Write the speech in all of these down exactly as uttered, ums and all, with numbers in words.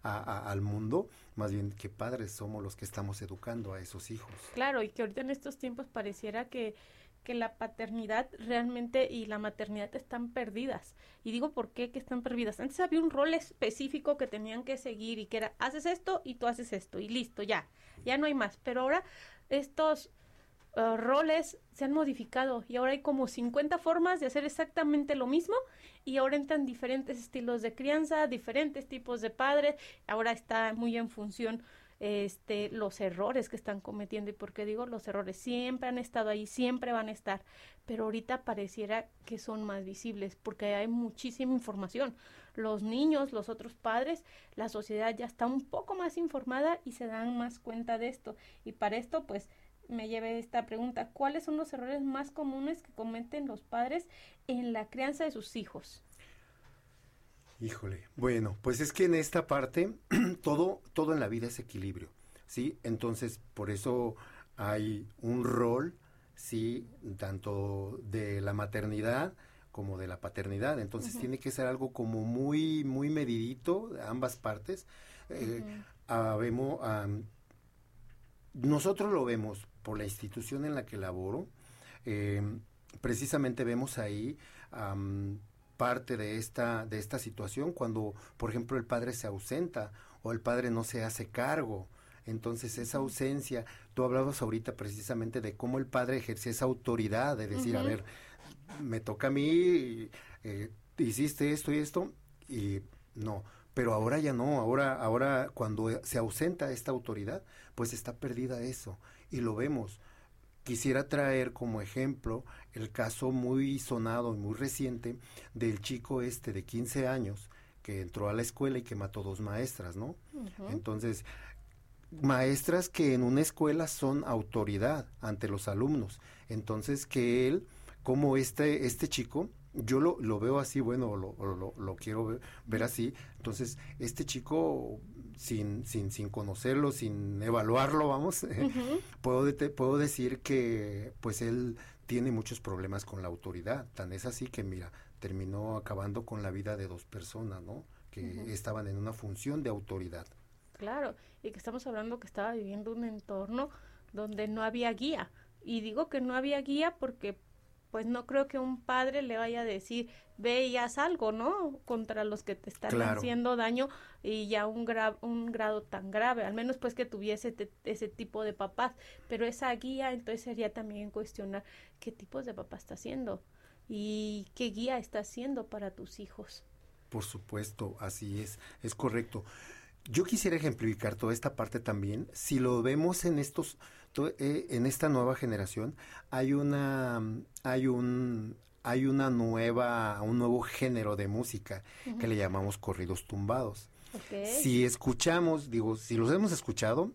a, a, al mundo, más bien que padres somos los que estamos educando a esos hijos. Claro, y que ahorita en estos tiempos pareciera que, que la paternidad realmente y la maternidad están perdidas. Y digo por qué que están perdidas. Antes había un rol específico que tenían que seguir y que era, haces esto y tú haces esto y listo, ya, ya no hay más. Pero ahora estos uh, roles se han modificado y ahora hay como cincuenta formas de hacer exactamente lo mismo y ahora entran diferentes estilos de crianza, diferentes tipos de padres. Ahora está muy en función este los errores que están cometiendo. Y porque digo los errores, siempre han estado ahí, siempre van a estar, pero ahorita pareciera que son más visibles porque hay muchísima información. Los niños, los otros padres, la sociedad ya está un poco más informada y se dan más cuenta de esto. Y para esto pues me llevé esta pregunta: ¿cuáles son los errores más comunes que cometen los padres en la crianza de sus hijos? Híjole, bueno, pues es que en esta parte todo, todo en la vida es equilibrio, ¿sí? Entonces, por eso hay un rol, ¿sí? Tanto de la maternidad como de la paternidad. Entonces, uh-huh, tiene que ser algo como muy, muy medidito de ambas partes. Eh, uh-huh. ah, vemos, ah, nosotros lo vemos por la institución en la que laboro. Eh, precisamente vemos ahí um, parte de esta de esta situación cuando, por ejemplo, el padre se ausenta o el padre no se hace cargo. Entonces esa ausencia, tú hablabas ahorita precisamente de cómo el padre ejerce esa autoridad de decir, uh-huh, a ver, me toca a mí, eh, hiciste esto y esto, y no, pero ahora ya no, ahora, ahora cuando se ausenta esta autoridad, pues está perdida eso, y lo vemos. Quisiera traer como ejemplo el caso muy sonado y muy reciente del chico este de quince años que entró a la escuela y que mató dos maestras, ¿no? Uh-huh. Entonces, maestras que en una escuela son autoridad ante los alumnos. Entonces, que él, como este, este chico, yo lo, lo veo así, bueno, lo, lo, lo quiero ver, ver así. Entonces, este chico, sin, sin, sin conocerlo, sin evaluarlo, vamos, uh-huh, puedo, de, puedo decir que pues él tiene muchos problemas con la autoridad. Tan es así que, mira, terminó acabando con la vida de dos personas, ¿no? Que uh-huh, estaban en una función de autoridad. Claro, y que estamos hablando que estaba viviendo un entorno donde no había guía. Y digo que no había guía porque pues no creo que un padre le vaya a decir, ve y haz algo, ¿no? Contra los que te están claro. haciendo daño y ya un, gra- un grado tan grave, al menos pues que tuviese te- ese tipo de papás. Pero esa guía entonces sería también cuestionar qué tipos de papá está haciendo y qué guía está haciendo para tus hijos. Por supuesto, así es, es correcto. Yo quisiera ejemplificar toda esta parte también. Si lo vemos en estos, to, eh, en esta nueva generación, hay una, hay un, hay una nueva, un nuevo género de música uh-huh, que le llamamos corridos tumbados. Okay. Si escuchamos, digo, si los hemos escuchado,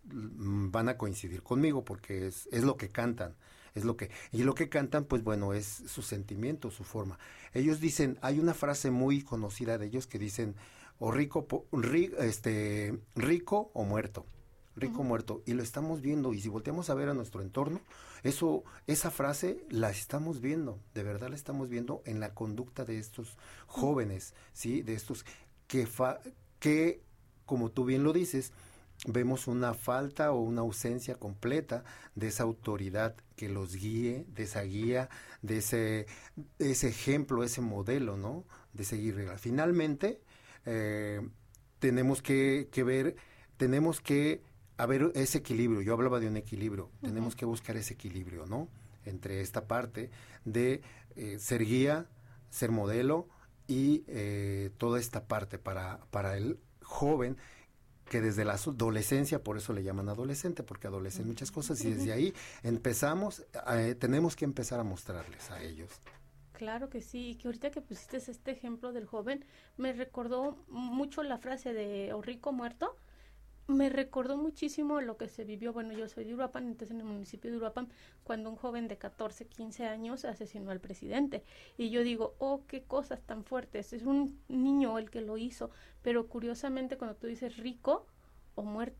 van a coincidir conmigo porque es, es lo que cantan, es lo que, y lo que cantan, pues bueno, es su sentimiento, su forma. Ellos dicen, hay una frase muy conocida de ellos que dicen, o rico, po, ri, este, rico o muerto, rico o uh-huh, muerto, y lo estamos viendo, y si volteamos a ver a nuestro entorno, eso, esa frase la estamos viendo, de verdad la estamos viendo en la conducta de estos jóvenes, sí, de estos que fa, que, como tú bien lo dices, vemos una falta o una ausencia completa de esa autoridad que los guíe, de esa guía, de ese, de ese ejemplo, ese modelo, ¿no? De seguir. Finalmente, eh, tenemos que, que ver, tenemos que haber ese equilibrio. Yo hablaba de un equilibrio. Uh-huh. Tenemos que buscar ese equilibrio, ¿no? Entre esta parte de eh, ser guía, ser modelo y eh, toda esta parte para, para el joven que desde la adolescencia, por eso le llaman adolescente, porque adolecen muchas cosas, y desde ahí empezamos, eh, tenemos que empezar a mostrarles a ellos. Claro que sí, y que ahorita que pusiste este ejemplo del joven, me recordó mucho la frase de o rico muerto, me recordó muchísimo lo que se vivió, bueno, yo soy de Uruapan, entonces en el municipio de Uruapan, cuando un joven de catorce, quince años asesinó al presidente, y yo digo, oh, qué cosas tan fuertes, es un niño el que lo hizo, pero curiosamente cuando tú dices rico o muerto,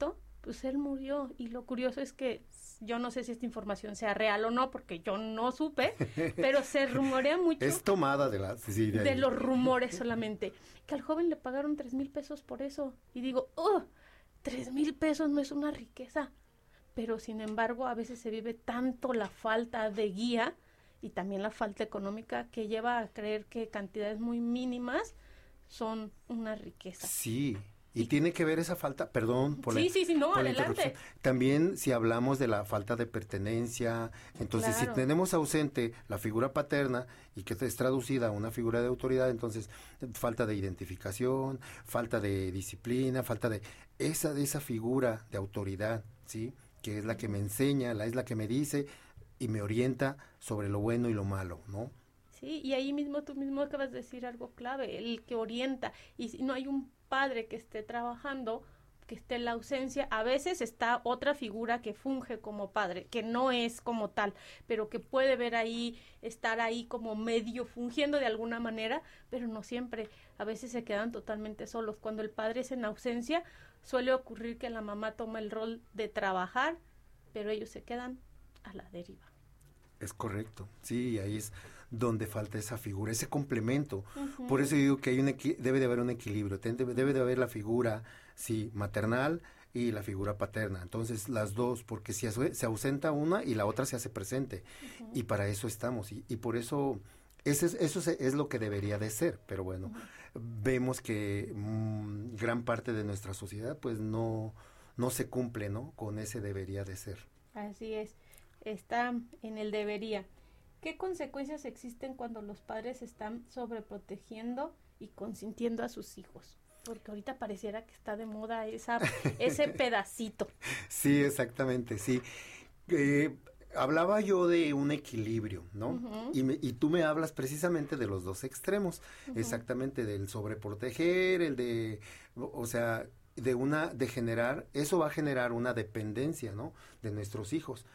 pues él murió. Y lo curioso es que yo no sé si esta información sea real o no, porque yo no supe, pero se rumorea mucho. Es tomada de la... Sí, de, de los rumores solamente, que al joven le pagaron tres mil pesos por eso. Y digo, oh, tres mil pesos no es una riqueza. Pero sin embargo, a veces se vive tanto la falta de guía y también la falta económica que lleva a creer que cantidades muy mínimas son una riqueza. Sí, y, y tiene que ver esa falta, perdón por sí, la, sí, sí, no, por la adelante. interrupción. También si hablamos de la falta de pertenencia, entonces Claro. si tenemos ausente la figura paterna y que es traducida a una figura de autoridad, entonces falta de identificación, falta de disciplina, falta de esa, de esa figura de autoridad, ¿sí? Que es la que me enseña, la es la que me dice y me orienta sobre lo bueno y lo malo, ¿no? Sí, y ahí mismo tú mismo acabas de decir algo clave, el que orienta. Y si no hay un padre que esté trabajando, que esté en la ausencia, a veces está otra figura que funge como padre, que no es como tal, pero que puede ver ahí, estar ahí como medio fungiendo de alguna manera, pero no siempre. A veces se quedan totalmente solos. Cuando el padre es en ausencia, suele ocurrir que la mamá toma el rol de trabajar, pero ellos se quedan a la deriva. Es correcto, sí, ahí es donde falta esa figura, ese complemento. Uh-huh. Por eso digo que hay un equi- debe de haber un equilibrio, debe, debe de haber la figura, sí, maternal y la figura paterna. Entonces, las dos, porque si se ausenta una y la otra se hace presente. Uh-huh. Y para eso estamos, y, y por eso, ese es, eso es, es lo que debería de ser, pero bueno, uh-huh. vemos que mmm, gran parte de nuestra sociedad, pues no, no se cumple, ¿no? Con ese debería de ser. Así es. Está en el debería. ¿Qué consecuencias existen cuando los padres están sobreprotegiendo y consintiendo a sus hijos? Porque ahorita pareciera que está de moda esa, ese pedacito. Sí, exactamente, sí. Eh, hablaba yo de un equilibrio, ¿no? Uh-huh. Y, me, y tú me hablas precisamente de los dos extremos, uh-huh. exactamente, del sobreproteger, el de, o sea, de una, de generar, eso va a generar una dependencia, ¿no? De nuestros hijos.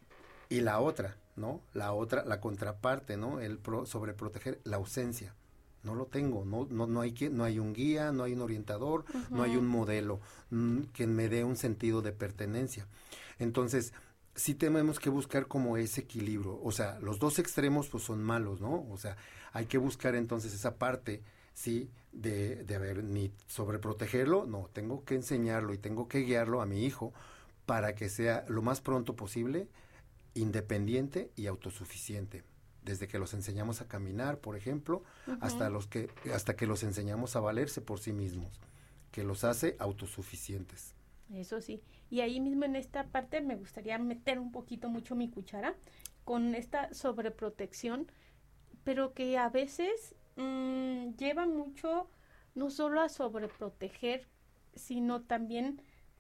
Y la otra, ¿no? La otra, la contraparte, ¿no? El pro, sobreproteger, la ausencia. No lo tengo, no, no, no hay quien, no hay un guía, no hay un orientador, uh-huh. no hay un modelo mmm, que me dé un sentido de pertenencia. Entonces, sí tenemos que buscar como ese equilibrio. O sea, los dos extremos pues son malos, ¿no? O sea, hay que buscar entonces esa parte, sí, de, de haber, ni sobreprotegerlo, no, tengo que enseñarlo y tengo que guiarlo a mi hijo para que sea lo más pronto posible independiente y autosuficiente, desde que los enseñamos a caminar, por ejemplo, uh-huh. hasta los que hasta que los enseñamos a valerse por sí mismos, que los hace autosuficientes. Eso sí, y ahí mismo en esta parte me gustaría meter un poquito mucho mi cuchara con esta sobreprotección, pero que a veces mmm, lleva mucho no solo a sobreproteger, sino también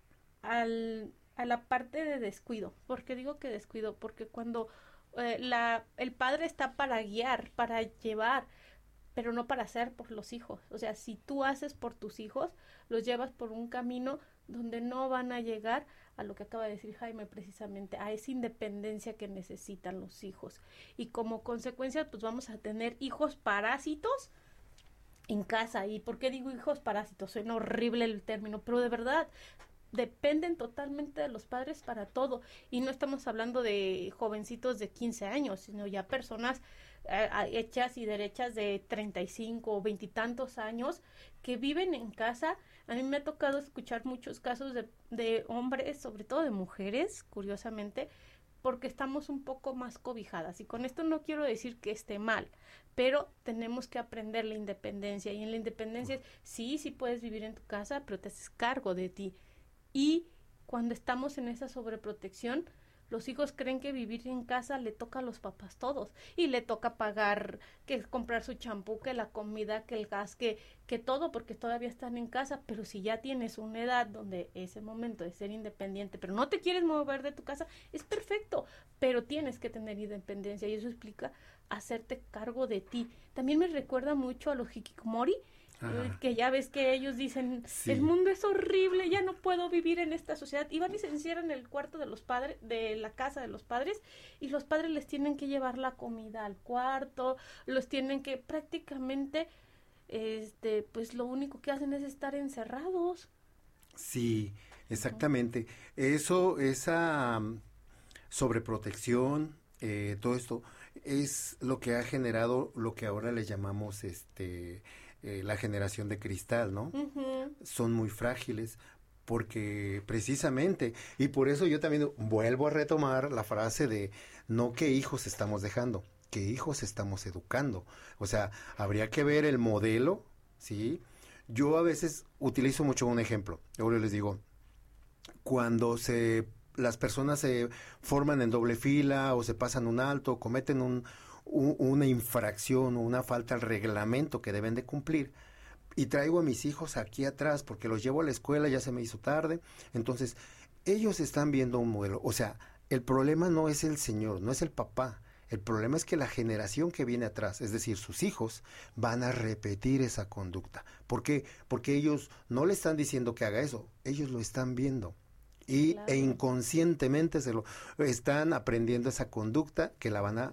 al a la parte de descuido. ¿Por qué digo que descuido? Porque cuando eh, la, el padre está para guiar, para llevar, pero no para hacer por los hijos. O sea, si tú haces por tus hijos, los llevas por un camino donde no van a llegar a lo que acaba de decir Jaime precisamente, a esa independencia que necesitan los hijos. Y como consecuencia, pues vamos a tener hijos parásitos en casa. ¿Y por qué digo hijos parásitos? Suena horrible el término, pero de verdad dependen totalmente de los padres para todo, y no estamos hablando de jovencitos de quince años, sino ya personas eh, hechas y derechas de treinta y cinco o veintitantos años que viven en casa. A mí me ha tocado escuchar muchos casos de, de hombres, sobre todo de mujeres, curiosamente, porque estamos un poco más cobijadas, y con esto no quiero decir que esté mal, pero tenemos que aprender la independencia, y en la independencia sí, sí puedes vivir en tu casa, pero te haces cargo de ti. Y cuando estamos en esa sobreprotección, los hijos creen que vivir en casa le toca a los papás todos, y le toca pagar, que comprar su champú, que la comida, que el gas, que, que todo, porque todavía están en casa. Pero si ya tienes una edad donde ese momento de ser independiente, pero no te quieres mover de tu casa, es perfecto, pero tienes que tener independencia, y eso explica hacerte cargo de ti. También me recuerda mucho a los hikikomori, Ajá. que ya ves que ellos dicen, sí. el mundo es horrible, ya no puedo vivir en esta sociedad, y van y se encierran en el cuarto de los padres, de la casa de los padres, y los padres les tienen que llevar la comida al cuarto, los tienen que prácticamente, este, pues lo único que hacen es estar encerrados. Sí, Exactamente. Eso, esa um, sobreprotección, eh, todo esto, es lo que ha generado lo que ahora le llamamos este eh, la generación de cristal, ¿no? Uh-huh. Son muy frágiles porque precisamente, y por eso yo también vuelvo a retomar la frase de no qué hijos estamos dejando, qué hijos estamos educando. O sea, habría que ver el modelo, ¿sí? Yo a veces utilizo mucho un ejemplo. Yo les digo, cuando se las personas se forman en doble fila o se pasan un alto, cometen un, un, una infracción o una falta al reglamento que deben de cumplir, y traigo a mis hijos aquí atrás porque los llevo a la escuela, ya se me hizo tarde, entonces ellos están viendo un modelo. O sea, el problema no es el señor, no es el papá, el problema es que la generación que viene atrás, es decir, sus hijos, van a repetir esa conducta. ¿Por qué? Porque ellos no le están diciendo que haga eso, ellos lo están viendo. Y Claro. e inconscientemente se lo están aprendiendo esa conducta que la van a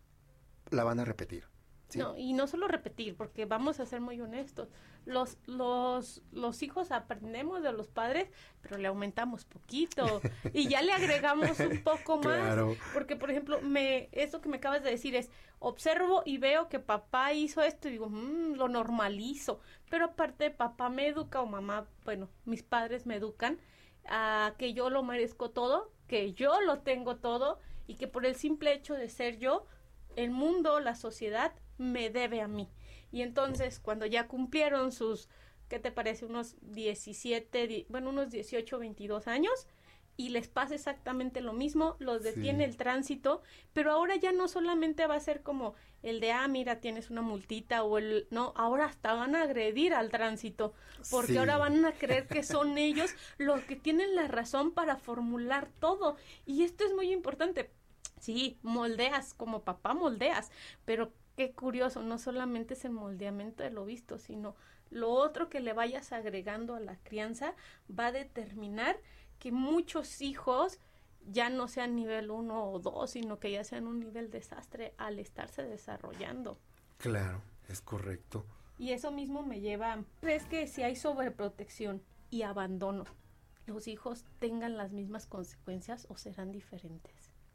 la van a repetir. ¿Sí? No, y no solo repetir, porque vamos a ser muy honestos. Los, los, los hijos aprendemos de los padres, pero le aumentamos poquito y ya le agregamos un poco más. Claro. Porque, por ejemplo, me, eso que me acabas de decir es, observo y veo que papá hizo esto y digo, mmm, lo normalizo. Pero aparte, papá me educa o mamá, bueno, mis padres me educan a que yo lo merezco todo, que yo lo tengo todo y que por el simple hecho de ser yo, el mundo, la sociedad, me debe a mí. Y entonces, cuando ya cumplieron sus, ¿qué te parece? Unos diecisiete, di, bueno, unos dieciocho, veintidós años, y les pasa exactamente lo mismo, los detiene sí. el tránsito, pero ahora ya no solamente va a ser como el de, ah, mira, tienes una multita, o el, no, ahora hasta van a agredir al tránsito, porque sí. ahora van a creer que son ellos los que tienen la razón para formular todo, y esto es muy importante. Sí, moldeas, como papá moldeas, pero qué curioso, no solamente es el moldeamiento de lo visto, sino lo otro que le vayas agregando a la crianza va a determinar que muchos hijos ya no sean nivel uno o dos, sino que ya sean un nivel desastre al estarse desarrollando. Claro, es correcto. Y eso mismo me lleva, ¿crees que si hay sobreprotección y abandono, los hijos tengan las mismas consecuencias o serán diferentes?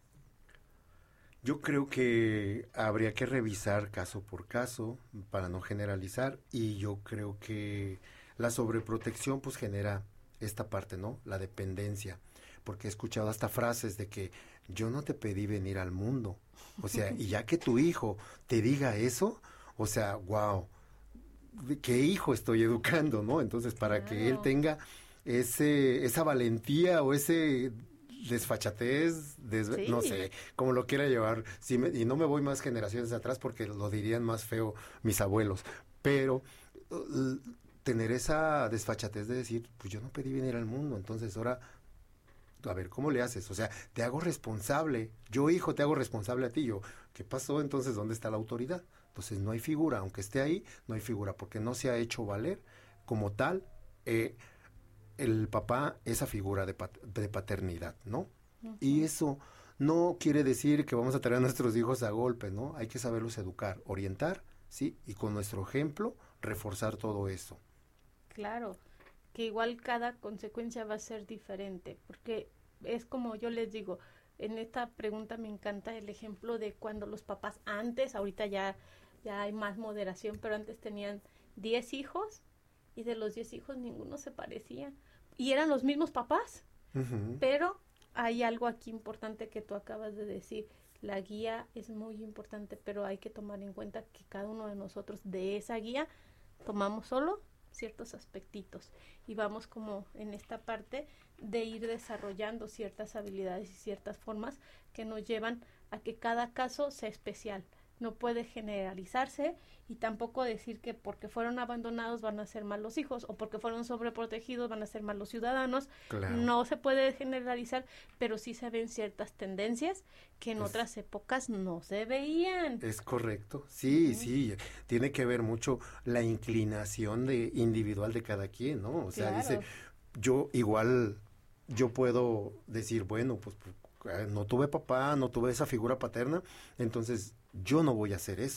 Yo creo que habría que revisar caso por caso para no generalizar, y yo creo que la sobreprotección pues genera esta parte, ¿no? La dependencia, porque he escuchado hasta frases de que yo no te pedí venir al mundo, o sea, y ya que tu hijo te diga eso, o sea, wow, ¿qué hijo estoy educando, no? Entonces, para claro. que él tenga ese esa valentía o ese desfachatez, des, sí. no sé, como lo quiera llevar, si me, y no me voy más generaciones atrás porque lo dirían más feo mis abuelos, pero uh, tener esa desfachatez de decir, pues yo no pedí venir al mundo, entonces ahora, a ver, ¿cómo le haces? O sea, te hago responsable, yo hijo te hago responsable a ti, yo, ¿qué pasó? Entonces, ¿dónde está la autoridad? Entonces, no hay figura, aunque esté ahí, no hay figura, porque no se ha hecho valer como tal, eh, el papá, esa figura de, pat- de paternidad, ¿no? Uh-huh. Y eso no quiere decir que vamos a traer a nuestros hijos a golpe, ¿no? Hay que saberlos educar, orientar, ¿sí? Y con nuestro ejemplo, reforzar todo eso. Claro, que igual cada consecuencia va a ser diferente, porque es como yo les digo, en esta pregunta me encanta el ejemplo de cuando los papás antes, ahorita ya, ya hay más moderación, pero antes tenían diez hijos, y de los diez hijos ninguno se parecía. Y eran los mismos papás. Uh-huh. Pero hay algo aquí importante que tú acabas de decir. La guía es muy importante, pero hay que tomar en cuenta que cada uno de nosotros de esa guía tomamos solo ciertos aspectitos. Y vamos como en esta parte de ir desarrollando ciertas habilidades y ciertas formas que nos llevan a que cada caso sea especial. No puede generalizarse y tampoco decir que porque fueron abandonados van a ser malos hijos o porque fueron sobreprotegidos van a ser malos ciudadanos. Claro. No se puede generalizar, pero sí se ven ciertas tendencias que en es, otras épocas no se veían. Es correcto, sí, uh-huh. sí, tiene que ver mucho la inclinación de individual de cada quien, ¿no? O sea, claro. dice, yo igual, yo puedo decir, bueno, pues no tuve papá, no tuve esa figura paterna, entonces yo no voy a hacer eso.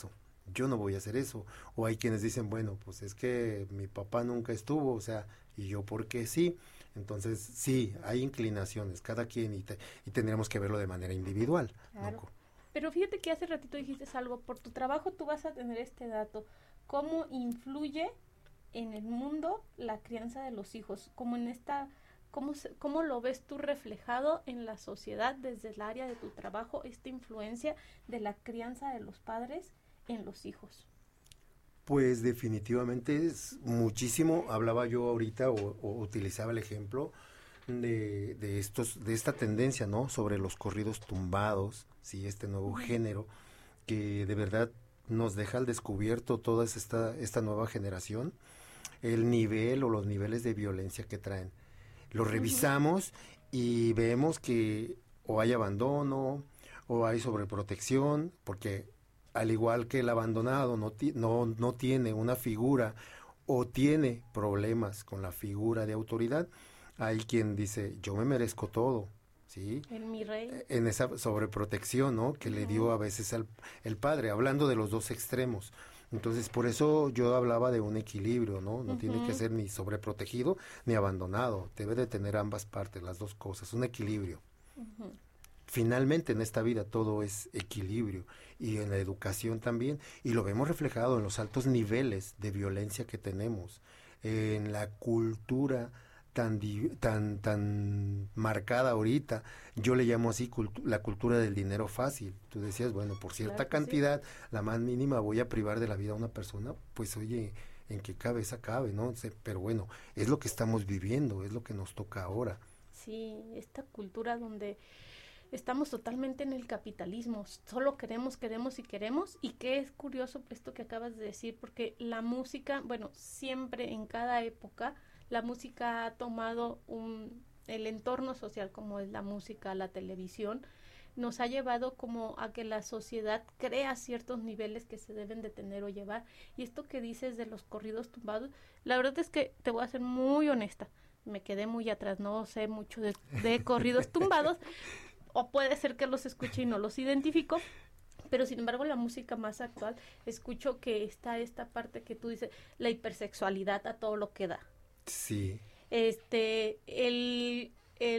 yo no voy a hacer eso. O hay quienes dicen, bueno, pues es que mi papá nunca estuvo, o sea, y yo por qué sí. Entonces, sí, hay inclinaciones, cada quien, y, te, y tendríamos que verlo de manera individual. Claro. ¿No? Pero fíjate que hace ratito dijiste algo, por tu trabajo tú vas a tener este dato. ¿Cómo influye en el mundo la crianza de los hijos? ¿Cómo en esta, cómo, se, cómo lo ves tú reflejado en la sociedad desde el área de tu trabajo, esta influencia de la crianza de los padres en los hijos? Pues definitivamente es muchísimo. Hablaba yo ahorita o, o utilizaba el ejemplo de, de estos, de esta tendencia, ¿no? Sobre los corridos tumbados, sí, este nuevo uh-huh. género que de verdad nos deja al descubierto toda esta, esta nueva generación, el nivel o los niveles de violencia que traen. Lo revisamos uh-huh. y vemos que o hay abandono o hay sobreprotección, porque al igual que el abandonado no, ti- no, no tiene una figura o tiene problemas con la figura de autoridad, hay quien dice, yo me merezco todo, ¿sí? En mi rey. En esa sobreprotección, ¿no? Que uh-huh. le dio a veces al el padre, hablando de los dos extremos. Entonces, por eso yo hablaba de un equilibrio, ¿no? No uh-huh. tiene que ser ni sobreprotegido ni abandonado, debe de tener ambas partes, las dos cosas, un equilibrio. Uh-huh. Finalmente en esta vida todo es equilibrio y en la educación también, y lo vemos reflejado en los altos niveles de violencia que tenemos, en la cultura tan tan tan marcada ahorita. Yo le llamo así cultu- la cultura del dinero fácil. Tú decías, bueno, por cierta claro cantidad, sí. la más mínima, voy a privar de la vida a una persona, pues oye, en qué cabeza cabe, ¿no? Pero bueno, es lo que estamos viviendo, es lo que nos toca ahora. Sí, esta cultura donde estamos totalmente en el capitalismo, solo queremos, queremos y queremos, y que es curioso esto que acabas de decir, porque la música, bueno, siempre en cada época, la música ha tomado un, el entorno social como es la música, la televisión, nos ha llevado como a que la sociedad crea ciertos niveles que se deben de tener o llevar, y esto que dices de los corridos tumbados, la verdad es que te voy a ser muy honesta, me quedé muy atrás, no sé mucho de, de corridos tumbados, o puede ser que los escuche y no los identifico, pero sin embargo la música más actual, escucho que está esta parte que tú dices, la hipersexualidad a todo lo que da. Sí. Este, el,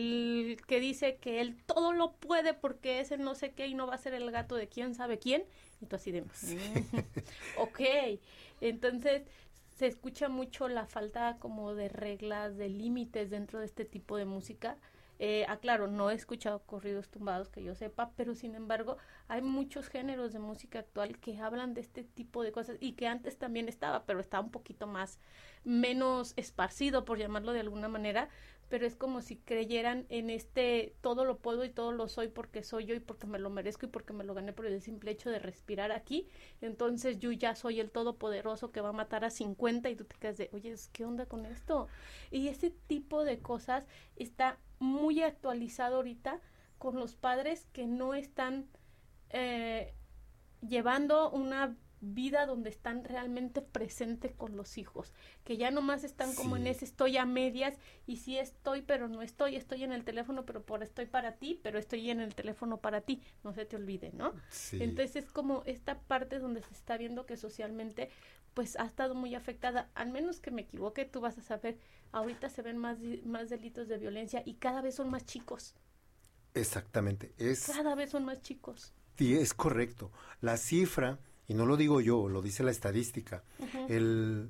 el que dice que él todo lo puede porque ese no sé qué y no va a ser el gato de quién sabe quién, y tú así de, sí. mm, ok, entonces se escucha mucho la falta como de reglas, de límites dentro de este tipo de música. Eh, aclaro, no he escuchado corridos tumbados que yo sepa, pero sin embargo hay muchos géneros de música actual que hablan de este tipo de cosas y que antes también estaba, pero está un poquito más, menos esparcido, por llamarlo de alguna manera, pero es como si creyeran en este todo lo puedo y todo lo soy porque soy yo y porque me lo merezco y porque me lo gané por el simple hecho de respirar aquí, entonces yo ya soy el todopoderoso que va a matar a cincuenta y tú te quedas de, oye, ¿qué onda con esto? Y ese tipo de cosas está muy actualizado ahorita con los padres que no están eh, llevando una vida donde están realmente presentes con los hijos, que ya nomás están sí. como en ese estoy a medias y sí estoy pero no estoy, estoy en el teléfono pero por estoy para ti, pero estoy en el teléfono para ti, no se te olvide, ¿no? Sí. Entonces es como esta parte donde se está viendo que socialmente pues ha estado muy afectada, al menos que me equivoque, tú vas a saber, ahorita se ven más, más delitos de violencia y cada vez son más chicos. Exactamente. Es, cada vez son más chicos. Sí, es correcto. La cifra, y no lo digo yo, lo dice la estadística, uh-huh. el,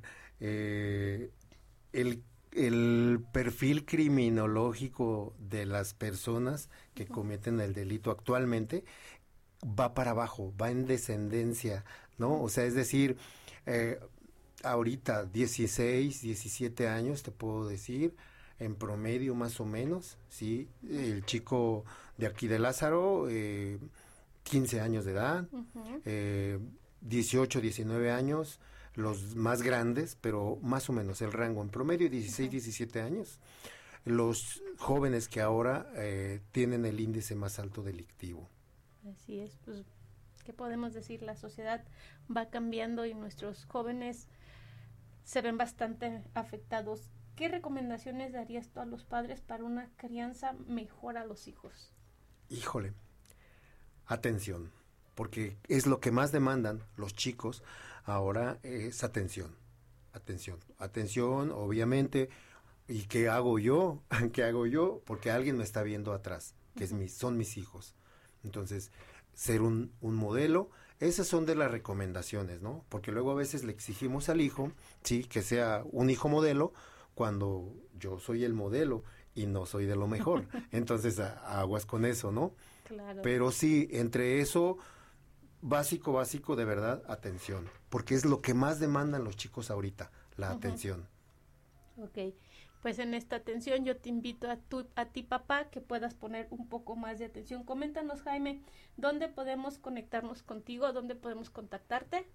eh, el, el perfil criminológico de las personas que uh-huh. cometen el delito actualmente va para abajo, va en descendencia, ¿no? O sea, es decir, eh, ahorita dieciséis, diecisiete años, te puedo decir, en promedio más o menos, ¿sí? El chico de aquí de Lázaro, eh, quince años de edad, uh-huh. eh, dieciocho, diecinueve años, los más grandes, pero más o menos el rango en promedio dieciséis, uh-huh. diecisiete años, los jóvenes que ahora eh, tienen el índice más alto delictivo. Así es, pues, ¿qué podemos decir? La sociedad va cambiando y nuestros jóvenes se ven bastante afectados. ¿Qué recomendaciones darías tú a los padres para una crianza mejor a los hijos? Híjole, atención. porque es lo que más demandan los chicos ahora, es atención, atención, atención, obviamente. ¿Y qué hago yo? ¿Qué hago yo? Porque alguien me está viendo atrás, que es mi, son mis hijos. Entonces, ser un, un modelo, esas son de las recomendaciones, ¿no? Porque luego a veces le exigimos al hijo, sí, que sea un hijo modelo, cuando yo soy el modelo y no soy de lo mejor. Entonces, a, aguas con eso, ¿no? Claro. Pero sí, entre eso, básico, básico, de verdad, atención. Porque es lo que más demandan los chicos ahorita, la uh-huh. atención. Ok. Pues en esta atención yo te invito a, tu, a ti, papá, que puedas poner un poco más de atención. Coméntanos, Jaime, ¿dónde podemos conectarnos contigo? ¿Dónde podemos contactarte?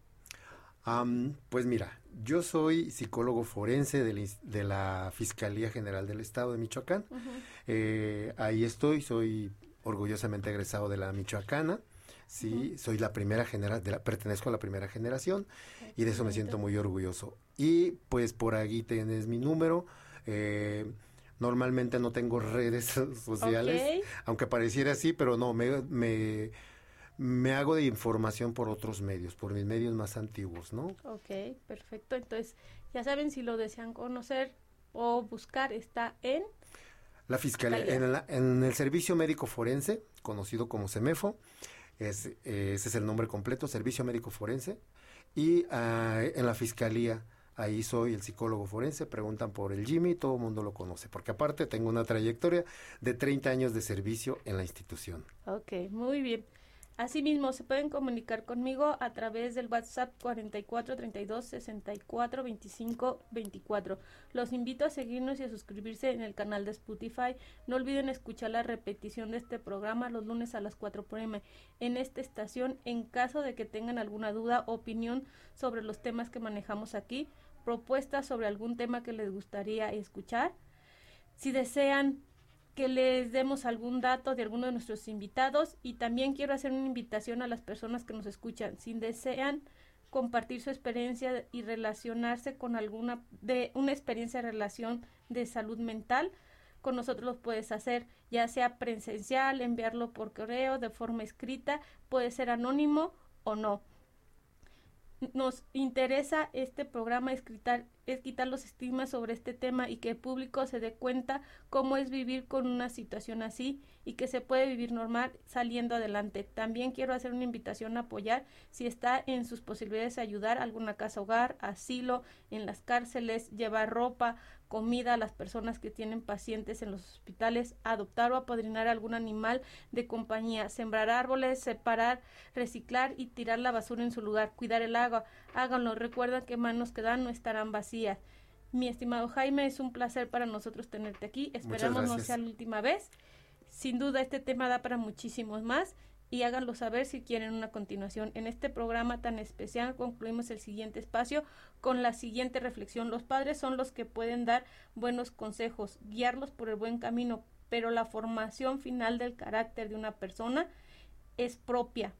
Um, pues mira, yo soy psicólogo forense de la, de la Fiscalía General del Estado de Michoacán. Uh-huh. Eh, ahí estoy, soy orgullosamente egresado de la Michoacana. Sí, uh-huh. soy la primera generación, la, pertenezco a la primera generación okay, y de eso me siento muy orgulloso. Y pues por ahí tienes mi número. Eh, normalmente no tengo redes sociales, okay. aunque pareciera así, pero no, me, me, me hago de información por otros medios, por mis medios más antiguos, ¿no? Ok, perfecto. Entonces, ya saben, si lo desean conocer o buscar, está en... La Fiscalía, en, la, en el Servicio Médico Forense, conocido como SEMEFO, es, eh, ese es el nombre completo, Servicio Médico Forense, y uh, en la Fiscalía, ahí soy el psicólogo forense, preguntan por el Jimmy, todo el mundo lo conoce, porque aparte tengo una trayectoria de treinta años de servicio en la institución. Ok, muy bien. Asimismo, se pueden comunicar conmigo a través del WhatsApp cuarenta y cuatro, treinta y dos, sesenta y cuatro, veinticinco, veinticuatro. Los invito a seguirnos y a suscribirse en el canal de Spotify. No olviden escuchar la repetición de este programa los lunes a las cuatro p m en esta estación. En caso de que tengan alguna duda o opinión sobre los temas que manejamos aquí, propuestas sobre algún tema que les gustaría escuchar, si desean que les demos algún dato de alguno de nuestros invitados, y también quiero hacer una invitación a las personas que nos escuchan, si desean compartir su experiencia y relacionarse con alguna de una experiencia de relación de salud mental, con nosotros lo puedes hacer, ya sea presencial, enviarlo por correo, de forma escrita, puede ser anónimo o no. Nos interesa este programa es quitar, es quitar los estigmas sobre este tema y que el público se dé cuenta cómo es vivir con una situación así y que se puede vivir normal saliendo adelante. También quiero hacer una invitación a apoyar, si está en sus posibilidades, ayudar a alguna casa hogar, asilo, en las cárceles, llevar ropa, comida a las personas que tienen pacientes en los hospitales, adoptar o apadrinar algún animal de compañía, sembrar árboles, separar, reciclar y tirar la basura en su lugar, cuidar el agua. Háganlo, recuerda que manos que dan no estarán vacías. Mi estimado Jaime, es un placer para nosotros tenerte aquí. Esperamos no sea la última vez. Sin duda este tema da para muchísimos más y háganlo saber si quieren una continuación. En este programa tan especial concluimos el siguiente espacio con la siguiente reflexión. Los padres son los que pueden dar buenos consejos, guiarlos por el buen camino, pero la formación final del carácter de una persona es propia.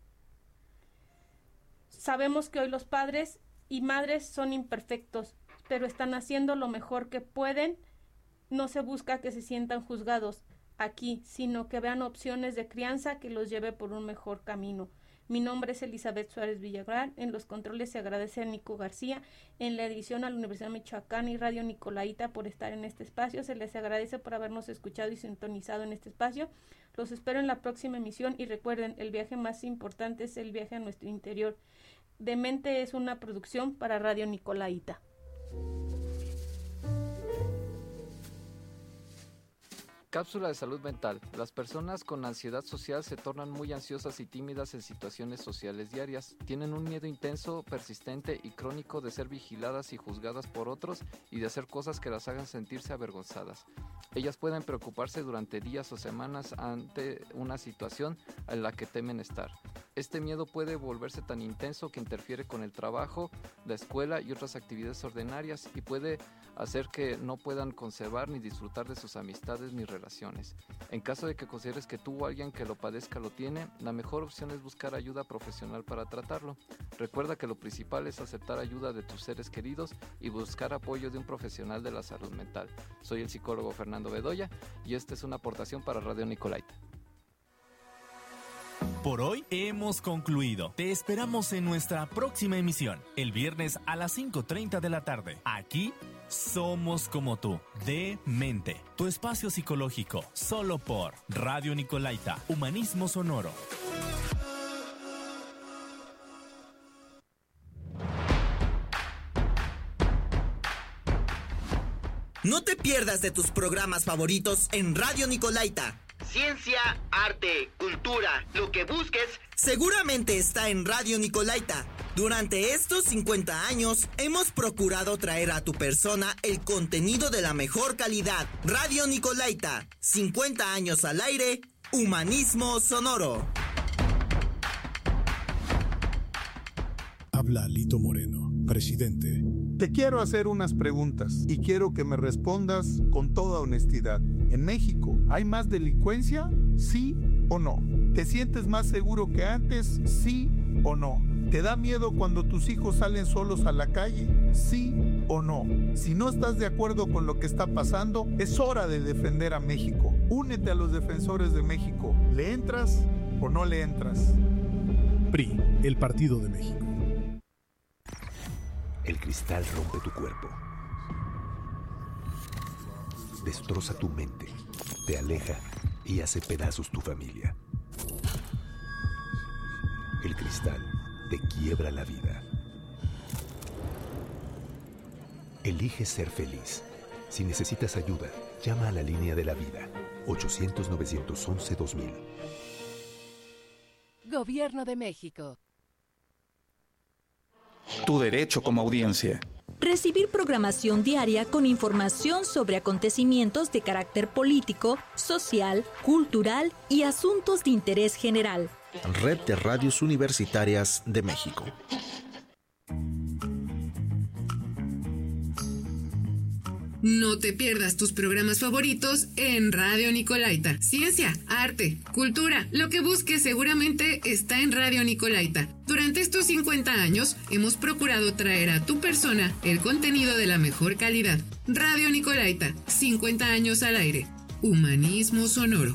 Sabemos que hoy los padres y madres son imperfectos, pero están haciendo lo mejor que pueden. No se busca que se sientan juzgados aquí, sino que vean opciones de crianza que los lleve por un mejor camino. Mi nombre es Elizabeth Suárez Villagrán. En los controles se agradece a Nico García. En la edición a la Universidad de Michoacán y Radio Nicolaita por estar en este espacio. Se les agradece por habernos escuchado y sintonizado en este espacio. Los espero en la próxima emisión y recuerden, el viaje más importante es el viaje a nuestro interior. Demente es una producción para Radio Nicolaita. Cápsula de salud mental. Las personas con ansiedad social se tornan muy ansiosas y tímidas en situaciones sociales diarias. Tienen un miedo intenso, persistente y crónico de ser vigiladas y juzgadas por otros y de hacer cosas que las hagan sentirse avergonzadas. Ellas pueden preocuparse durante días o semanas ante una situación en la que temen estar. Este miedo puede volverse tan intenso que interfiere con el trabajo, la escuela y otras actividades ordinarias y puede hacer que no puedan conservar ni disfrutar de sus amistades ni relaciones. En caso de que consideres que tú o alguien que lo padezca lo tiene, la mejor opción es buscar ayuda profesional para tratarlo. Recuerda que lo principal es aceptar ayuda de tus seres queridos y buscar apoyo de un profesional de la salud mental. Soy el psicólogo Fernando Bedoya y esta es una aportación para Radio Nicolaita. Por hoy hemos concluido. Te esperamos en nuestra próxima emisión, el viernes a las cinco treinta de la tarde. Aquí somos como tú, de mente. Tu espacio psicológico, solo por Radio Nicolaita, Humanismo Sonoro. No te pierdas de tus programas favoritos en Radio Nicolaita. Ciencia, arte, cultura, lo que busques, seguramente está en Radio Nicolaita. Durante estos cincuenta años, hemos procurado traer a tu persona el contenido de la mejor calidad. Radio Nicolaita, cincuenta años al aire, Humanismo Sonoro. Habla Lito Moreno, presidente. Te quiero hacer unas preguntas y quiero que me respondas con toda honestidad. ¿En México hay más delincuencia? ¿Sí o no? ¿Te sientes más seguro que antes? ¿Sí o no? ¿Te da miedo cuando tus hijos salen solos a la calle? ¿Sí o no? Si no estás de acuerdo con lo que está pasando, es hora de defender a México. Únete a los defensores de México. ¿Le entras o no le entras? P R I, el Partido de México. El cristal rompe tu cuerpo, destroza tu mente, te aleja y hace pedazos tu familia. El cristal te quiebra la vida. Elige ser feliz. Si necesitas ayuda, llama a la línea de la vida, ochocientos, novecientos once, dos mil. Gobierno de México. Tu derecho como audiencia. Recibir programación diaria con información sobre acontecimientos de carácter político, social, cultural y asuntos de interés general. Red de Radios Universitarias de México. No te pierdas tus programas favoritos en Radio Nicolaita. Ciencia, arte, cultura, lo que busques seguramente está en Radio Nicolaita. Durante estos cincuenta años hemos procurado traer a tu persona el contenido de la mejor calidad. Radio Nicolaita, cincuenta años al aire. Humanismo Sonoro.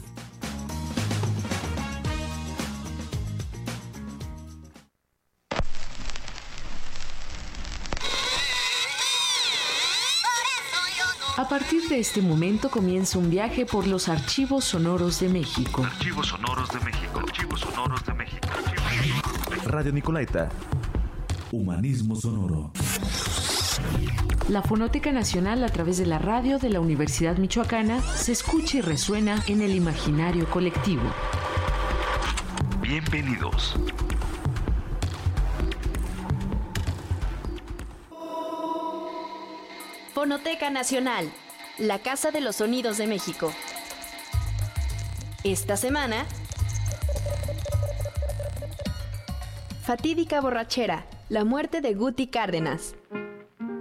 A partir de este momento comienza un viaje por los archivos sonoros de México. Archivos sonoros de México. Archivos sonoros de México. Radio Nicolaita. Humanismo Sonoro. La Fonoteca Nacional, a través de la radio de la Universidad Michoacana, se escucha y resuena en el imaginario colectivo. Bienvenidos. Fonoteca Nacional, la Casa de los Sonidos de México. Esta semana, fatídica borrachera, la muerte de Guti Cárdenas.